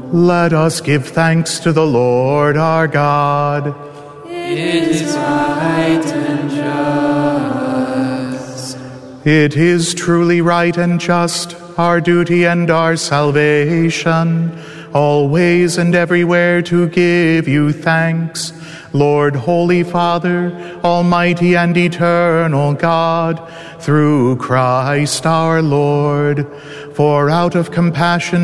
Let us give thanks to the Lord our God. It is right and just. It is truly right and just, our duty and our salvation, always and everywhere to give you thanks, Lord, Holy Father, Almighty and eternal God, through Christ our Lord. For out of compassion